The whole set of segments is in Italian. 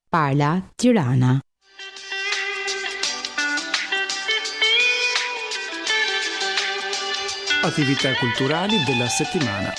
Parla Tirana. Attività culturali della settimana.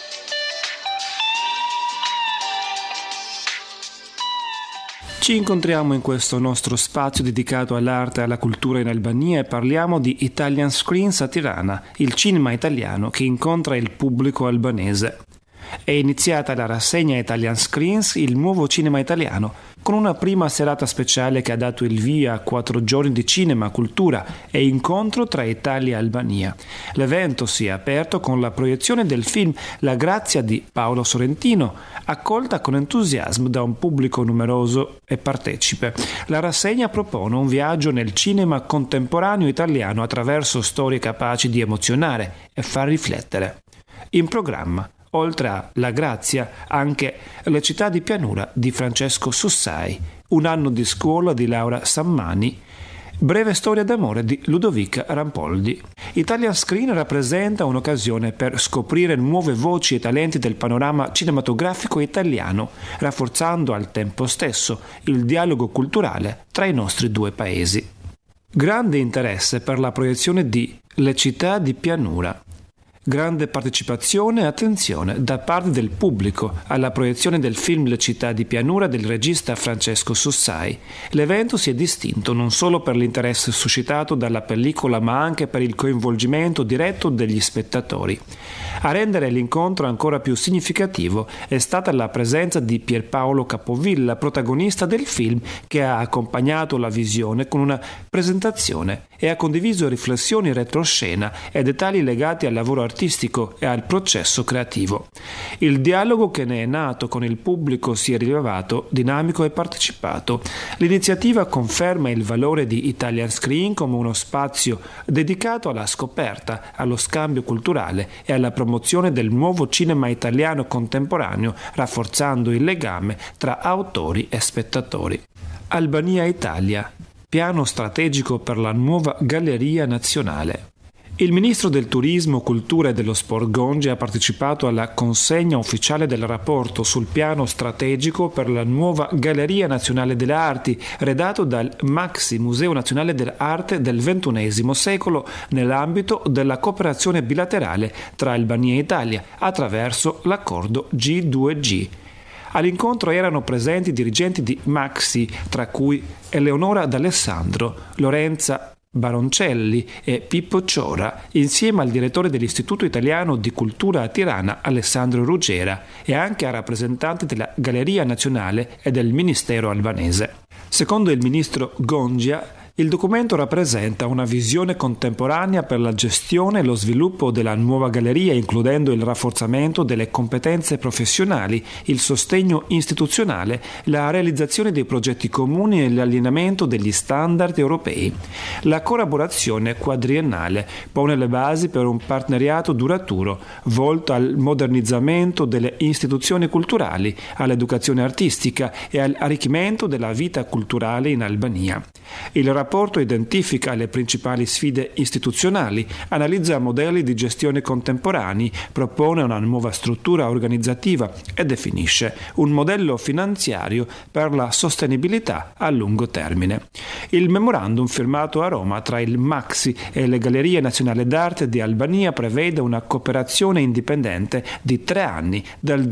Ci incontriamo in questo nostro spazio dedicato all'arte e alla cultura in Albania e parliamo di Italian Screens a Tirana, il cinema italiano che incontra il pubblico albanese. È iniziata la rassegna Italian Screens, il nuovo cinema italiano, con una prima serata speciale che ha dato il via a 4 giorni di cinema, cultura e incontro tra Italia e Albania. L'evento si è aperto con la proiezione del film La Grazia di Paolo Sorrentino, accolta con entusiasmo da un pubblico numeroso e partecipe. La rassegna propone un viaggio nel cinema contemporaneo italiano attraverso storie capaci di emozionare e far riflettere. In programma, oltre a La Grazia, anche Le città di pianura di Francesco Sussai, Un anno di scuola di Laura Sammani, Breve storia d'amore di Ludovica Rampoldi. Italian Screen rappresenta un'occasione per scoprire nuove voci e talenti del panorama cinematografico italiano, rafforzando al tempo stesso il dialogo culturale tra i nostri due paesi. Grande interesse per la proiezione di Le città di pianura. Grande partecipazione e attenzione da parte del pubblico alla proiezione del film Le città di pianura del regista Francesco Sussai. L'evento si è distinto non solo per l'interesse suscitato dalla pellicola ma anche per il coinvolgimento diretto degli spettatori. A rendere l'incontro ancora più significativo è stata la presenza di Pierpaolo Capovilla, protagonista del film, che ha accompagnato la visione con una presentazione e ha condiviso riflessioni in retroscena e dettagli legati al lavoro artistico e al processo creativo. Il dialogo che ne è nato con il pubblico si è rivelato dinamico e partecipato. L'iniziativa conferma il valore di Italian Screen come uno spazio dedicato alla scoperta, allo scambio culturale e alla promozione del nuovo cinema italiano contemporaneo, rafforzando il legame tra autori e spettatori. Albania-Italia. Piano strategico per la nuova Galleria Nazionale. Il ministro del Turismo, Cultura e dello Sport Gongi ha partecipato alla consegna ufficiale del rapporto sul piano strategico per la nuova Galleria Nazionale delle Arti, redatto dal Maxi Museo Nazionale dell'Arte del XXI secolo nell'ambito della cooperazione bilaterale tra Albania e Italia attraverso l'accordo G2G. All'incontro erano presenti dirigenti di Maxi, tra cui Eleonora D'Alessandro, Lorenza Baroncelli e Pippo Ciora, insieme al direttore dell'Istituto Italiano di Cultura a Tirana, Alessandro Ruggera, e anche a rappresentanti della Galleria Nazionale e del Ministero albanese. Secondo il ministro Gongia, il documento rappresenta una visione contemporanea per la gestione e lo sviluppo della nuova galleria, includendo il rafforzamento delle competenze professionali, il sostegno istituzionale, la realizzazione dei progetti comuni e l'allineamento degli standard europei. La collaborazione quadriennale pone le basi per un partenariato duraturo, volto al modernizzamento delle istituzioni culturali, all'educazione artistica e all'arricchimento della vita culturale in Albania. Il rapporto identifica le principali sfide istituzionali, analizza modelli di gestione contemporanei, propone una nuova struttura organizzativa e definisce un modello finanziario per la sostenibilità a lungo termine. Il memorandum firmato a Roma tra il Maxi e le Gallerie Nazionali d'Arte di Albania prevede una cooperazione indipendente di 3 anni, dal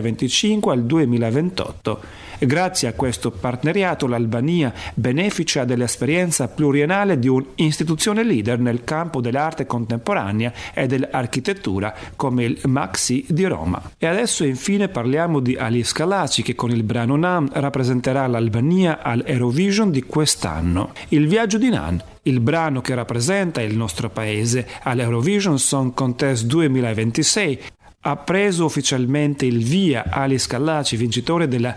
2025 al 2028. Grazie a questo partenariato l'Albania beneficia dell'esperienza pluriennale di un'istituzione leader nel campo dell'arte contemporanea e dell'architettura come il Maxi di Roma. E adesso infine parliamo di Ali Scalaci, che con il brano Nan rappresenterà l'Albania all'Eurovision di quest'anno. Il viaggio di Nan, il brano che rappresenta il nostro paese all'Eurovision Song Contest 2026, ha preso ufficialmente il via. Ali Scallaci, vincitore della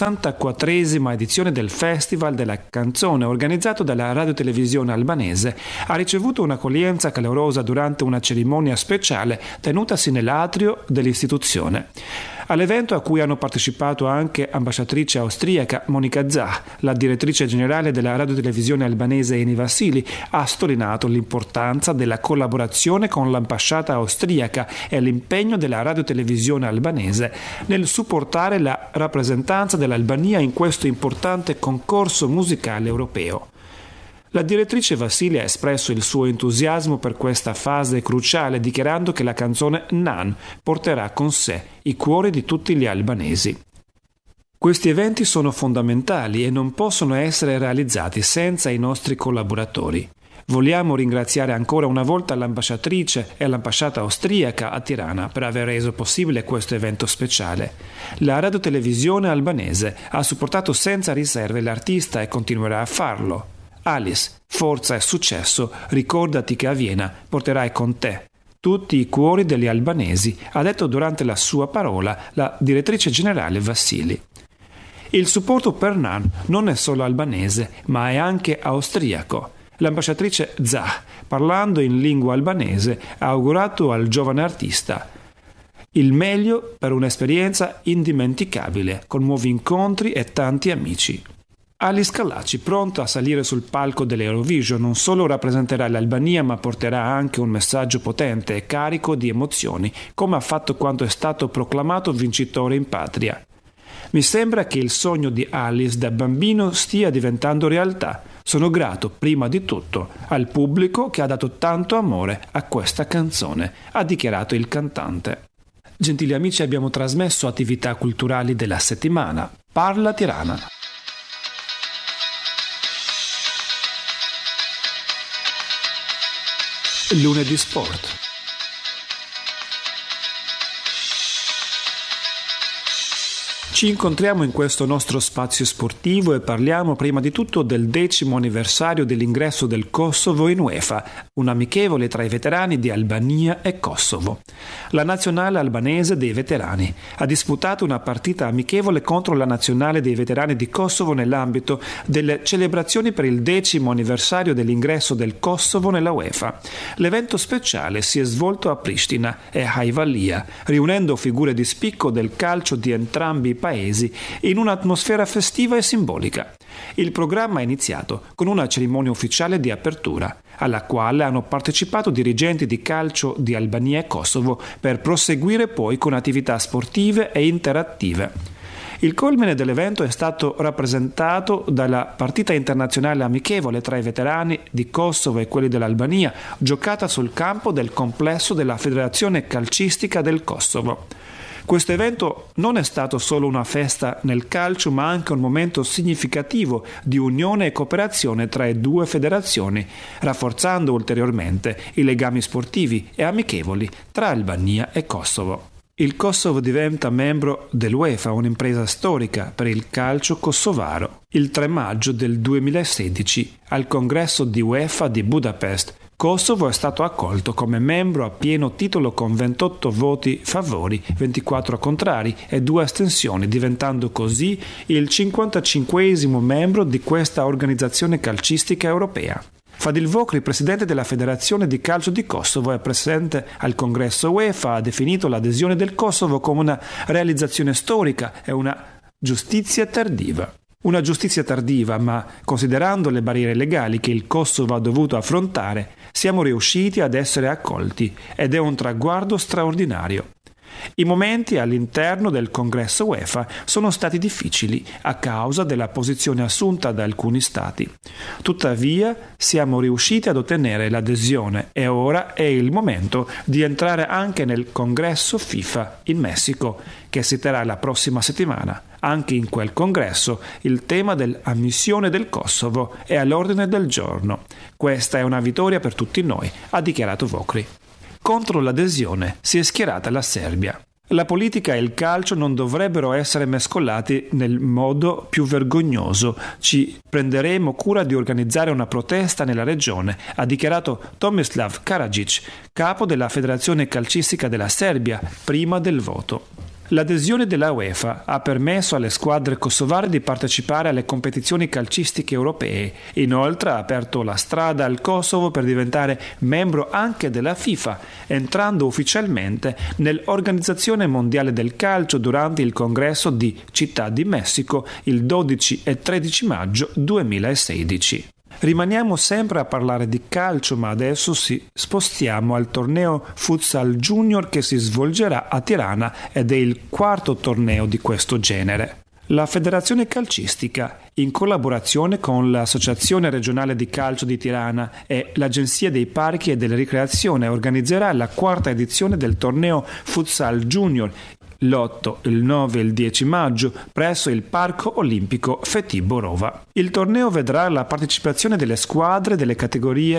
64esima edizione del Festival della Canzone organizzato dalla radiotelevisione albanese, ha ricevuto un'accoglienza calorosa durante una cerimonia speciale tenutasi nell'atrio dell'istituzione. All'evento, a cui hanno partecipato anche ambasciatrice austriaca Monika Zah, la direttrice generale della radiotelevisione albanese Eni Vassili, ha sottolineato l'importanza della collaborazione con l'ambasciata austriaca e l'impegno della radiotelevisione albanese nel supportare la rappresentanza dell'Albania in questo importante concorso musicale europeo. La direttrice Vassili ha espresso il suo entusiasmo per questa fase cruciale, dichiarando che la canzone Nan porterà con sé i cuori di tutti gli albanesi. Questi eventi sono fondamentali e non possono essere realizzati senza i nostri collaboratori. Vogliamo ringraziare ancora una volta l'ambasciatrice e l'ambasciata austriaca a Tirana per aver reso possibile questo evento speciale. La radiotelevisione albanese ha supportato senza riserve l'artista e continuerà a farlo. Alice, forza e successo, ricordati che a Vienna porterai con te tutti i cuori degli albanesi, ha detto durante la sua parola la direttrice generale Vassili. Il supporto per Nan non è solo albanese, ma è anche austriaco. L'ambasciatrice Zah, parlando in lingua albanese, ha augurato al giovane artista il meglio per un'esperienza indimenticabile, con nuovi incontri e tanti amici. Alice Kalaci, pronta a salire sul palco dell'Eurovision, non solo rappresenterà l'Albania, ma porterà anche un messaggio potente e carico di emozioni, come ha fatto quando è stato proclamato vincitore in patria. Mi sembra che il sogno di Alice da bambino stia diventando realtà. Sono grato, prima di tutto, al pubblico che ha dato tanto amore a questa canzone, ha dichiarato il cantante. Gentili amici, abbiamo trasmesso attività culturali della settimana. Parla Tirana. Lunedì Sport. Ci incontriamo in questo nostro spazio sportivo e parliamo prima di tutto del 10° anniversario dell'ingresso del Kosovo in UEFA, un amichevole tra i veterani di Albania e Kosovo. La nazionale albanese dei veterani ha disputato una partita amichevole contro la nazionale dei veterani di Kosovo nell'ambito delle celebrazioni per il 10° anniversario dell'ingresso del Kosovo nella UEFA. L'evento speciale si è svolto a Pristina e Hajvalia, riunendo figure di spicco del calcio di entrambi i paesi in un'atmosfera festiva e simbolica. Il programma è iniziato con una cerimonia ufficiale di apertura, alla quale hanno partecipato dirigenti di calcio di Albania e Kosovo, per proseguire poi con attività sportive e interattive. Il culmine dell'evento è stato rappresentato dalla partita internazionale amichevole tra i veterani di Kosovo e quelli dell'Albania, giocata sul campo del complesso della Federazione Calcistica del Kosovo. Questo evento non è stato solo una festa nel calcio, ma anche un momento significativo di unione e cooperazione tra le due federazioni, rafforzando ulteriormente i legami sportivi e amichevoli tra Albania e Kosovo. Il Kosovo diventa membro dell'UEFA, un'impresa storica per il calcio kosovaro. Il 3 maggio del 2016, al congresso di UEFA di Budapest, Kosovo è stato accolto come membro a pieno titolo con 28 voti favori, 24 contrari e 2 astensioni, diventando così il 55esimo membro di questa organizzazione calcistica europea. Fadil Vokri, presidente della Federazione di Calcio di Kosovo e presente al congresso UEFA, ha definito l'adesione del Kosovo come una realizzazione storica e una giustizia tardiva. Una giustizia tardiva, ma considerando le barriere legali che il Kosovo ha dovuto affrontare, siamo riusciti ad essere accolti ed è un traguardo straordinario. I momenti all'interno del congresso UEFA sono stati difficili a causa della posizione assunta da alcuni stati. Tuttavia siamo riusciti ad ottenere l'adesione e ora è il momento di entrare anche nel congresso FIFA in Messico, che si terrà la prossima settimana. Anche in quel congresso il tema dell'ammissione del Kosovo è all'ordine del giorno. Questa è una vittoria per tutti noi, ha dichiarato Vokri. Contro l'adesione si è schierata la Serbia. La politica e il calcio non dovrebbero essere mescolati nel modo più vergognoso. Ci prenderemo cura di organizzare una protesta nella regione, ha dichiarato Tomislav Karadzic, capo della Federazione Calcistica della Serbia, prima del voto. L'adesione della UEFA ha permesso alle squadre kosovare di partecipare alle competizioni calcistiche europee. Inoltre ha aperto la strada al Kosovo per diventare membro anche della FIFA, entrando ufficialmente nell'Organizzazione Mondiale del Calcio durante il congresso di Città di Messico il 12 e 13 maggio 2016. Rimaniamo sempre a parlare di calcio, ma adesso spostiamo al torneo Futsal Junior che si svolgerà a Tirana ed è il quarto torneo di questo genere. La Federazione Calcistica, in collaborazione con l'Associazione Regionale di Calcio di Tirana e l'Agenzia dei Parchi e della Ricreazione, organizzerà la quarta edizione del torneo Futsal Junior l'8, il 9 e il 10 maggio presso il Parco Olimpico Feti Borova. Il torneo vedrà la partecipazione delle squadre delle categorie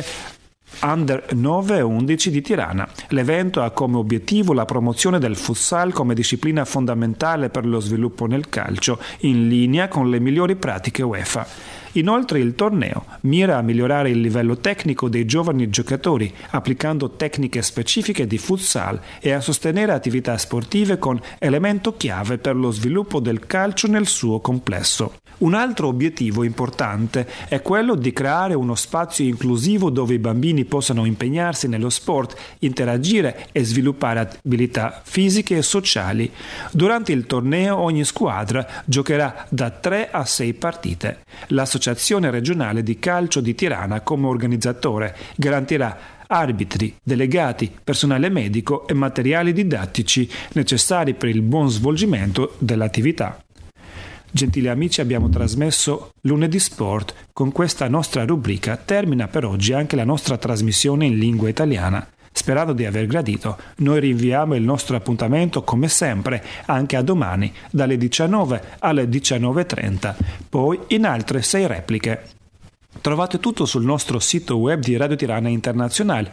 Under 9 e 11 di Tirana. L'evento ha come obiettivo la promozione del futsal come disciplina fondamentale per lo sviluppo nel calcio, in linea con le migliori pratiche UEFA. Inoltre il torneo mira a migliorare il livello tecnico dei giovani giocatori, applicando tecniche specifiche di futsal e a sostenere attività sportive con elemento chiave per lo sviluppo del calcio nel suo complesso. Un altro obiettivo importante è quello di creare uno spazio inclusivo dove i bambini possano impegnarsi nello sport, interagire e sviluppare abilità fisiche e sociali. Durante il torneo ogni squadra giocherà da 3 a 6 partite. L'Associazione regionale di calcio di Tirana, come organizzatore, garantirà arbitri, delegati, personale medico e materiali didattici necessari per il buon svolgimento dell'attività. Gentili amici, abbiamo trasmesso Lunedì Sport. Con questa nostra rubrica termina per oggi anche la nostra trasmissione in lingua italiana. Sperando di aver gradito, noi rinviamo il nostro appuntamento come sempre anche a domani dalle 19 alle 19:30, poi in altre 6 repliche. Trovate tutto sul nostro sito web di Radio Tirana Internazionale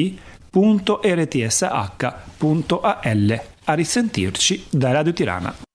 rti.rtsh.al. A risentirci da Radio Tirana.